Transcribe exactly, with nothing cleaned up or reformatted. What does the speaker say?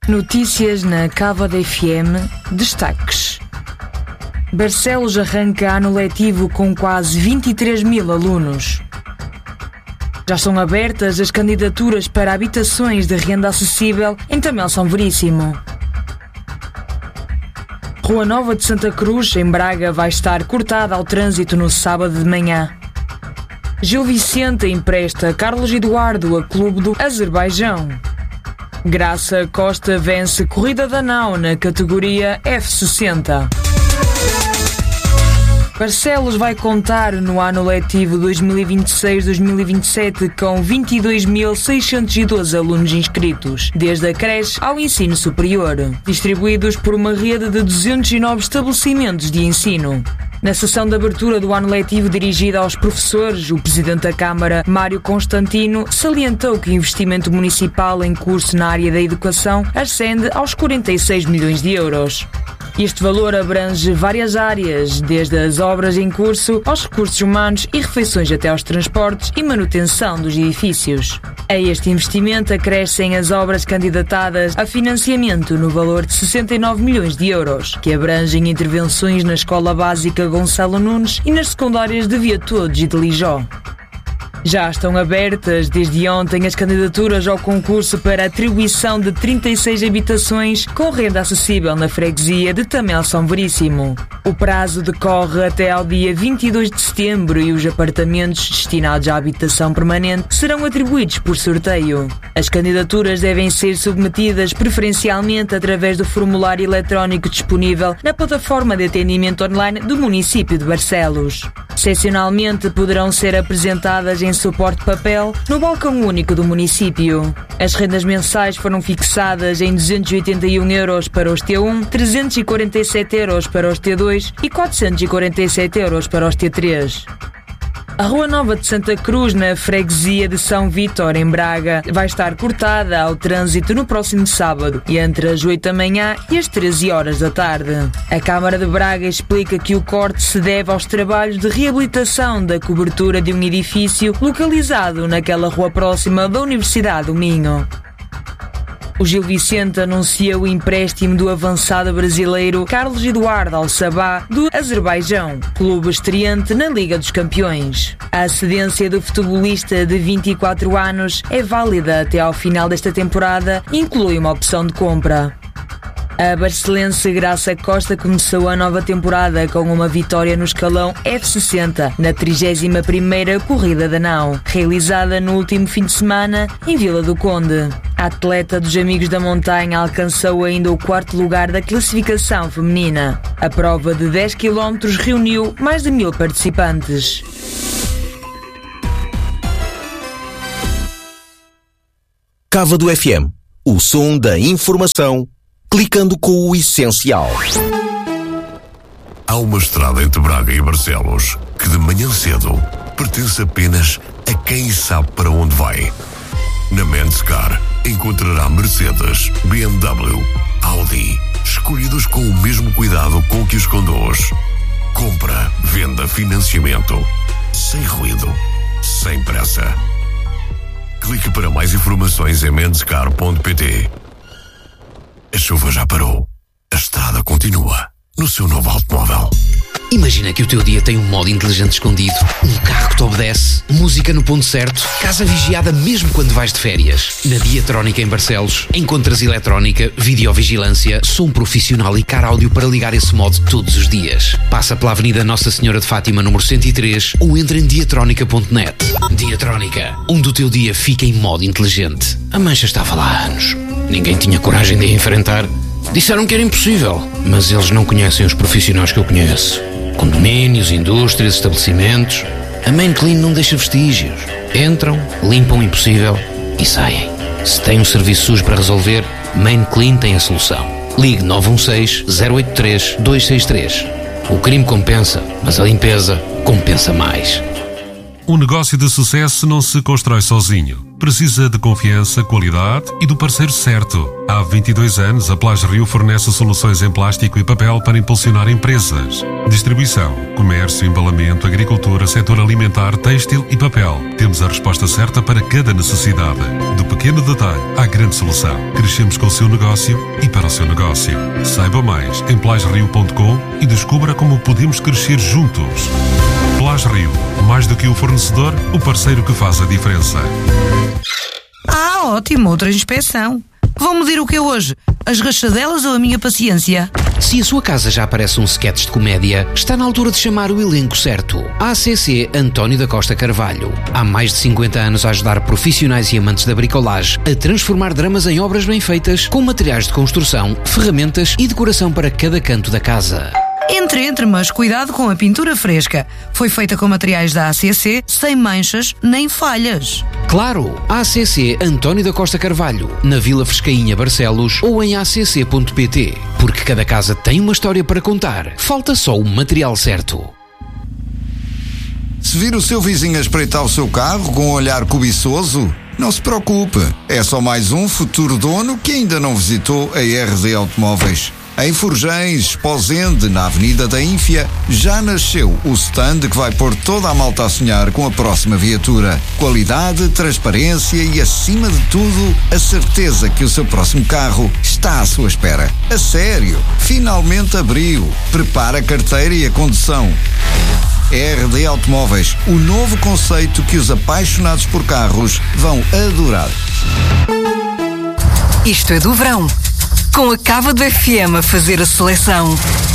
Notícias na Cávado F M. Destaques. Barcelos arranca ano letivo com quase vinte e três mil alunos. Já estão abertas as candidaturas para habitações de renda acessível em Tamel São Veríssimo. Rua Nova de Santa Cruz, em Braga, vai estar cortada ao trânsito no sábado de manhã. Gil Vicente empresta Carlos Eduardo a clube do Azerbaijão. Graça Costa vence Corrida da Nau na categoria F sessenta. Barcelos vai contar no ano letivo dois mil e vinte e seis dois mil e vinte e sete com vinte e dois mil seiscentos e doze alunos inscritos, desde a creche ao ensino superior, distribuídos por uma rede de duzentos e nove estabelecimentos de ensino. Na sessão de abertura do ano letivo dirigida aos professores, o Presidente da Câmara, Mário Constantino, salientou que o investimento municipal em curso na área da educação ascende aos quarenta e seis milhões de euros. Este valor abrange várias áreas, desde as obras em curso, aos recursos humanos e refeições até aos transportes e manutenção dos edifícios. A este investimento acrescem as obras candidatadas a financiamento no valor de sessenta e nove milhões de euros, que abrangem intervenções na Escola Básica Gonçalo Nunes e nas secundárias de Via Todos e de Lijó. Já estão abertas desde ontem as candidaturas ao concurso para a atribuição de trinta e seis habitações com renda acessível na freguesia de Tamel São Veríssimo. O prazo decorre até ao dia vinte e dois de setembro e os apartamentos destinados à habitação permanente serão atribuídos por sorteio. As candidaturas devem ser submetidas preferencialmente através do formulário eletrónico disponível na plataforma de atendimento online do município de Barcelos. Excepcionalmente poderão ser apresentadas em suporte papel no balcão único do município. As rendas mensais foram fixadas em duzentos e oitenta e um euros para os T um, trezentos e quarenta e sete euros para os T dois e quatrocentos e quarenta e sete euros para os T três. A Rua Nova de Santa Cruz, na freguesia de São Vítor, em Braga, vai estar cortada ao trânsito no próximo sábado, entre as oito da manhã e as treze horas da tarde. A Câmara de Braga explica que o corte se deve aos trabalhos de reabilitação da cobertura de um edifício localizado naquela rua próxima da Universidade do Minho. O Gil Vicente anuncia o empréstimo do avançado brasileiro Carlos Eduardo ao Sabah do Azerbaijão, clube estreante na Liga dos Campeões. A cedência do futebolista de vinte e quatro anos é válida até ao final desta temporada e inclui uma opção de compra. A barcelense Graça Costa começou a nova temporada com uma vitória no escalão F sessenta, na trigésima primeira Corrida da Nau, realizada no último fim de semana em Vila do Conde. A atleta dos Amigos da Montanha alcançou ainda o quarto lugar da classificação feminina. A prova de dez quilómetros reuniu mais de mil participantes. Cávado F M, o som da informação, clicando com o essencial. Há uma estrada entre Braga e Barcelos que de manhã cedo pertence apenas a quem sabe para onde vai. Na Menscar encontrará Mercedes, B M W, Audi, escolhidos com o mesmo cuidado com que os conduz. Compra, venda, financiamento, sem ruído, sem pressa. Clique para mais informações em menscar ponto pt. A chuva já parou. A estrada continua no seu novo automóvel. Imagina que o teu dia tem um modo inteligente escondido, um carro que te obedece, música no ponto certo, casa vigiada mesmo quando vais de férias. Na Diatrónica em Barcelos encontras eletrónica, videovigilância, som profissional e car áudio para ligar esse modo todos os dias. Passa pela Avenida Nossa Senhora de Fátima, número cento e três, ou entra em diatrónica ponto net. Diatrónica, onde o teu dia fica em modo inteligente. A mancha estava lá há anos. Ninguém tinha coragem de a enfrentar. Disseram que era impossível, mas eles não conhecem os profissionais que eu conheço. Condomínios, indústrias, estabelecimentos. A Main Clean não deixa vestígios. Entram, limpam o impossível e saem. Se tem um serviço sujo para resolver, Main Clean tem a solução. Ligue nove um seis, zero oito três, dois seis três. O crime compensa, mas a limpeza compensa mais. Um negócio de sucesso não se constrói sozinho. precisa de confiança, qualidade e do parceiro certo. Há vinte e dois anos, a Plage Rio fornece soluções em plástico e papel para impulsionar empresas. Distribuição, comércio, embalamento, agricultura, setor alimentar, têxtil e papel. Temos a resposta certa para cada necessidade. Do pequeno detalhe à grande solução. Crescemos com o seu negócio e para o seu negócio. Saiba mais em plage rio ponto com e descubra como podemos crescer juntos. Plage Rio, mais do que um fornecedor, o parceiro que faz a diferença. Ah, ótimo, outra inspeção. Vão medir o que é hoje? As rachadelas ou a minha paciência? Se a sua casa já parece um sketch de comédia, está na altura de chamar o elenco certo. A C C António da Costa Carvalho. Há mais de cinquenta anos a ajudar profissionais e amantes da bricolagem a transformar dramas em obras bem feitas, com materiais de construção, ferramentas e decoração para cada canto da casa. Entre, entre, mas cuidado com a pintura fresca. Foi feita com materiais da A C C, sem manchas nem falhas. Claro, A C C António da Costa Carvalho, na Vila Frescainha, Barcelos, ou em a c c ponto p t. Porque cada casa tem uma história para contar. Falta só o material certo. Se vir o seu vizinho a espreitar o seu carro com um olhar cobiçoso, não se preocupe. É só mais um futuro dono que ainda não visitou a R D Automóveis. Em Forjães, Esposende, na Avenida da Ínfia, já nasceu o stand que vai pôr toda a malta a sonhar com a próxima viatura. Qualidade, transparência e, acima de tudo, a certeza que o seu próximo carro está à sua espera. A sério, finalmente abriu. Prepara a carteira e a condução. R D Automóveis, o novo conceito que os apaixonados por carros vão adorar. Isto é do verão. Com a Cava do F M a fazer a seleção.